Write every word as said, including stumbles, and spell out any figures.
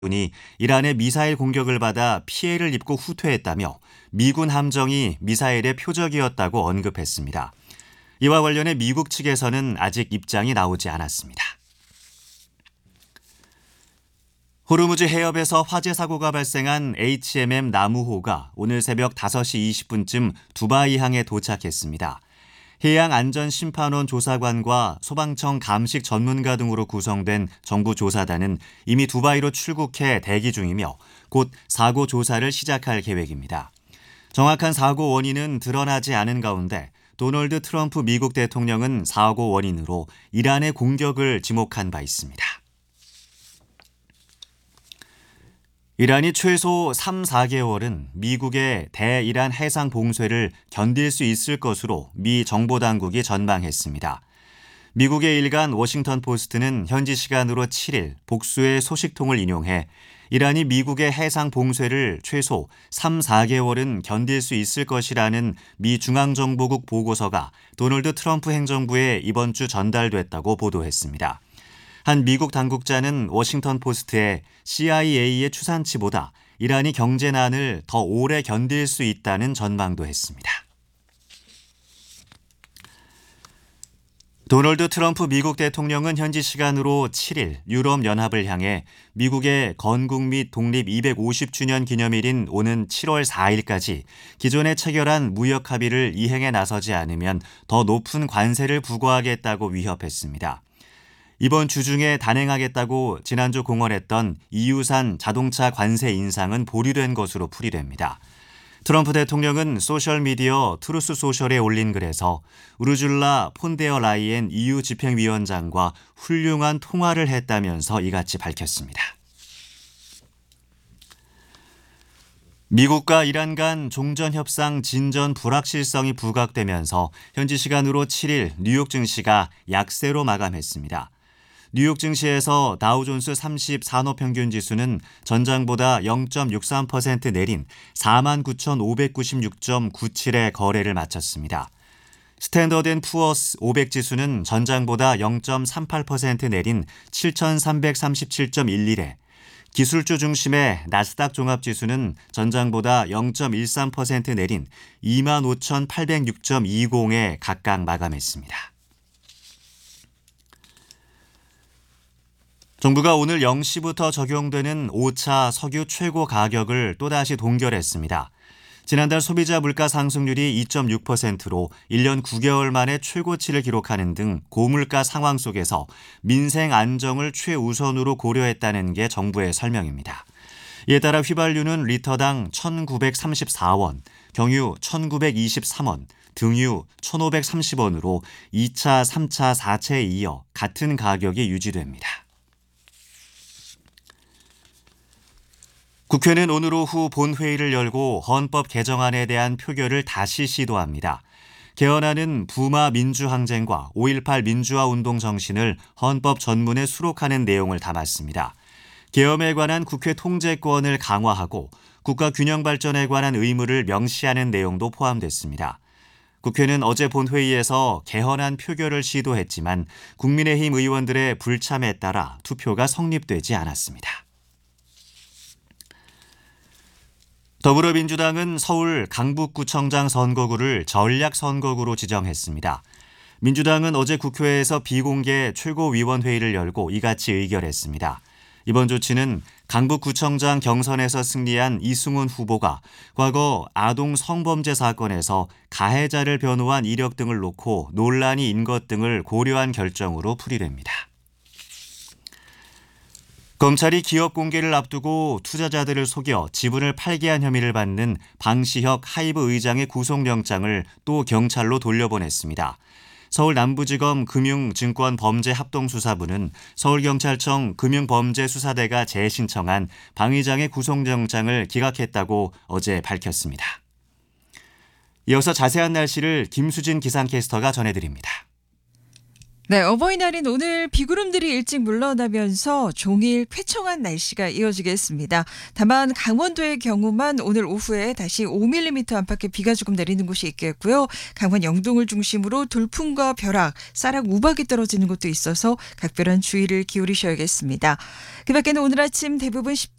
군이 이란의 미사일 공격을 받아 피해를 입고 후퇴했다며 미군 함정이 미사일의 표적이었다고 언급했습니다. 이와 관련해 미국 측에서는 아직 입장이 나오지 않았습니다. 호르무즈 해협에서 화재 사고가 발생한 에이치엠엠 나무호가 오늘 새벽 다섯 시 이십 분쯤 두바이항에 도착했습니다. 해양안전심판원 조사관과 소방청 감식 전문가 등으로 구성된 정부 조사단은 이미 두바이로 출국해 대기 중이며 곧 사고 조사를 시작할 계획입니다. 정확한 사고 원인은 드러나지 않은 가운데 도널드 트럼프 미국 대통령은 사고 원인으로 이란의 공격을 지목한 바 있습니다. 이란이 최소 삼, 사 개월은 미국의 대이란 해상 봉쇄를 견딜 수 있을 것으로 미 정보당국이 전망했습니다. 미국의 일간 워싱턴 포스트는 현지 시간으로 칠 일 복수의 소식통을 인용해 이란이 미국의 해상 봉쇄를 최소 삼, 사 개월은 견딜 수 있을 것이라는 미 중앙정보국 보고서가 도널드 트럼프 행정부에 이번 주 전달됐다고 보도했습니다. 한 미국 당국자는 워싱턴 포스트에 씨아이에이의 추산치보다 이란이 경제난을 더 오래 견딜 수 있다는 전망도 했습니다. 도널드 트럼프 미국 대통령은 현지 시간으로 칠 일 유럽연합을 향해 미국의 건국 및 독립 이백오십 주년 기념일인 오는 칠월 사일까지 기존에 체결한 무역 합의를 이행에 나서지 않으면 더 높은 관세를 부과하겠다고 위협했습니다. 이번 주 중에 단행하겠다고 지난주 공언했던 이유산 자동차 관세 인상은 보류된 것으로 풀이됩니다. 트럼프 대통령은 소셜미디어 트루스 소셜에 올린 글에서 우르줄라 폰데어 라이엔 이유 집행위원장과 훌륭한 통화를 했다면서 이같이 밝혔습니다. 미국과 이란 간 종전협상 진전 불확실성이 부각되면서 현지 시간으로 칠 일 뉴욕 증시가 약세로 마감했습니다. 뉴욕 증시에서 다우존스 삼십 산업평균지수는 전장보다 영 점 육삼 퍼센트 내린 사만 구천오백구십육 점 구칠에 거래를 마쳤습니다. 스탠더드 앤 푸어스 오백 지수는 전장보다 영 점 삼팔 퍼센트 내린 칠천삼백삼십칠 점 일일에 기술주 중심의 나스닥 종합지수는 전장보다 영 점 일삼 퍼센트 내린 이만 오천팔백육 점 이십에 각각 마감했습니다. 정부가 오늘 영 시부터 적용되는 오 차 석유 최고 가격을 또다시 동결했습니다. 지난달 소비자 물가 상승률이 이 점 육 퍼센트로 일 년 구 개월 만에 최고치를 기록하는 등 고물가 상황 속에서 민생 안정을 최우선으로 고려했다는 게 정부의 설명입니다. 이에 따라 휘발유는 리터당 천구백삼십사 원, 경유 천구백이십삼 원, 등유 천오백삼십 원으로 이 차, 삼 차, 사 차에 이어 같은 가격이 유지됩니다. 국회는 오늘 오후 본회의를 열고 헌법 개정안에 대한 표결을 다시 시도합니다. 개헌안은 부마 민주항쟁과 오일팔 민주화 운동 정신을 헌법 전문에 수록하는 내용을 담았습니다. 계엄에 관한 국회 통제권을 강화하고 국가 균형 발전에 관한 의무를 명시하는 내용도 포함됐습니다. 국회는 어제 본회의에서 개헌안 표결을 시도했지만 국민의힘 의원들의 불참에 따라 투표가 성립되지 않았습니다. 더불어민주당은 서울 강북구청장 선거구를 전략선거구로 지정했습니다. 민주당은 어제 국회에서 비공개 최고위원회의를 열고 이같이 의결했습니다. 이번 조치는 강북구청장 경선에서 승리한 이승훈 후보가 과거 아동 성범죄 사건에서 가해자를 변호한 이력 등을 놓고 논란이 인 것 등을 고려한 결정으로 풀이됩니다. 검찰이 기업 공개를 앞두고 투자자들을 속여 지분을 팔게 한 혐의를 받는 방시혁 하이브 의장의 구속영장을 또 경찰로 돌려보냈습니다. 서울 남부지검 금융증권범죄합동수사부는 서울경찰청 금융범죄수사대가 재신청한 방 의장의 구속영장을 기각했다고 어제 밝혔습니다. 이어서 자세한 날씨를 김수진 기상캐스터가 전해드립니다. 네, 어버이날인 오늘 비구름들이 일찍 물러나면서 종일 쾌청한 날씨가 이어지겠습니다. 다만 강원도의 경우만 오늘 오후에 다시 오 밀리미터 안팎의 비가 조금 내리는 곳이 있겠고요. 강원 영동을 중심으로 돌풍과 벼락, 쌀락, 우박이 떨어지는 곳도 있어서 각별한 주의를 기울이셔야겠습니다. 그 밖에는 오늘 아침 대부분 십 도